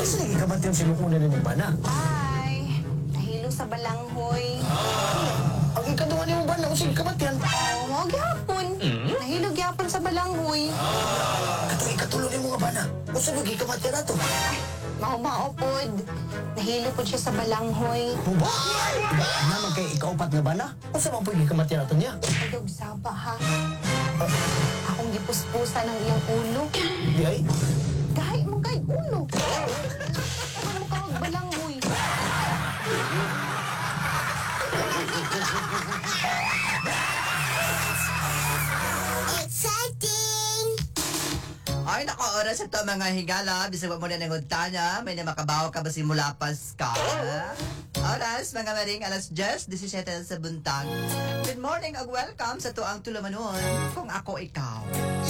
Kasi lagi ka ba't yung sinukunan ni mong bana? Ay, nahilo sa balanghoy. Ang ikaduha ni mong bana, kung sige ka ba't yan? Oh, gyapon. Nahilo gyapon sa balanghoy. Katong ikatulo ni mga bana, kung sige ka ba't yan ato? Mao-mao pod. Nahilo pod siya sa balanghoy. Buba? Naman kay ikaupat nga bana, kung saan pwede ka ba't yan ato niya? Adog saba ha. Akong gipuspusa ng iyang ulo. Di ay? Kahit mo kahit ulo. Ano ka magbalanghoy? Exciting! Ay, nako, oras ito mga higala. Bisag mo na ng tanya. May na makabaw ka ba simula Paska? Oras, mga maring, alas 10:17 sa buntag. Good morning ag welcome sa tuang tulamanon kung ako ikaw.